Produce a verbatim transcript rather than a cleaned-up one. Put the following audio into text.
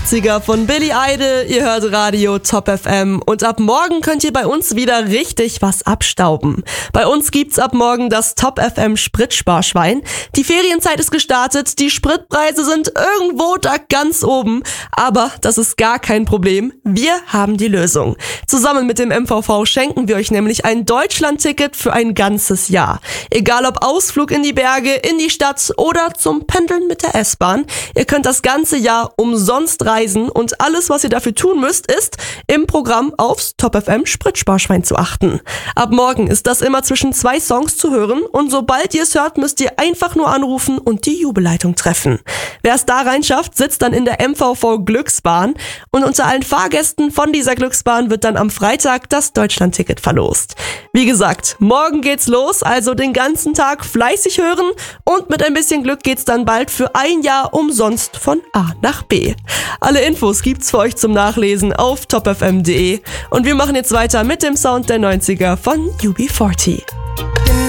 achtziger von Billy Idol. Ihr hört Radio Top F M und ab morgen könnt ihr bei uns wieder richtig was abstauben. Bei uns gibt's ab morgen das Top F M Spritsparschwein. Die Ferienzeit ist gestartet, die Spritpreise sind irgendwo da ganz oben, aber das ist gar kein Problem. Wir haben die Lösung. Zusammen mit dem M V V schenken wir euch nämlich ein Deutschland-Ticket für ein ganzes Jahr. Egal ob Ausflug in die Berge, in die Stadt oder zum Pendeln mit der S-Bahn. Ihr könnt das ganze Jahr umsonst reisen und alles, was ihr dafür tun müsst, ist, im Programm aufs Top F M Spritsparschwein zu achten. Ab morgen ist das immer zwischen zwei Songs zu hören und sobald ihr es hört, müsst ihr einfach nur anrufen und die Jubelleitung treffen. Wer es da reinschafft, sitzt dann in der M V V Glücksbahn und unter allen Fahrgästen von dieser Glücksbahn wird dann am Freitag das Deutschland-Ticket verlost. Wie gesagt, morgen geht's los, also den ganzen Tag fleißig hören und mit ein bisschen Glück geht's dann bald für ein Jahr umsonst von A nach B. Alle Infos gibt's für euch zum Nachlesen auf top f m punkt d e und wir machen jetzt weiter mit dem Sound der neunziger von U B vierzig.